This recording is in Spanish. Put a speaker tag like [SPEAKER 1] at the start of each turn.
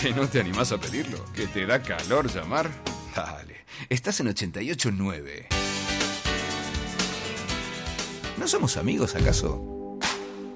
[SPEAKER 1] ¿Que no te animás a pedirlo? ¿Que te da calor llamar? Dale, estás en 88.9. ¿No somos amigos, acaso?